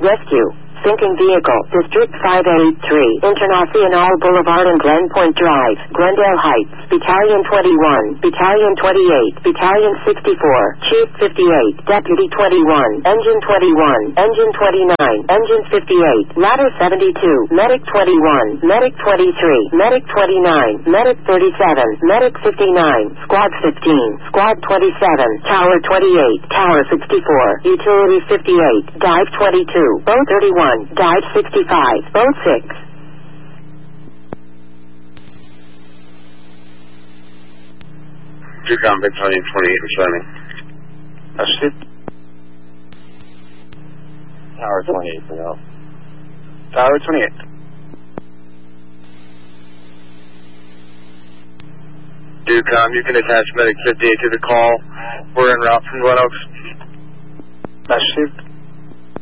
Rescue. Sinking vehicle, District 583, Internacional Boulevard and Glen Point Drive, Glendale Heights, Battalion 21, Battalion 28, Battalion 64, Chief 58, Deputy 21, Engine 21, Engine 29, Engine 58, Ladder 72, Medic 21, Medic 23, Medic 29, Medic 37, Medic 59, Squad 15, Squad 27, Tower 28, Tower 64, Utility 58, Dive 22, Boat 31, Dive 65, Boat 6. Yukon Battalion 28 returning. That's it. Tower 28 for now. Tower 28. Yukon, you can attach Medic 58 to the call. We're en route from Glen Oaks. That's it.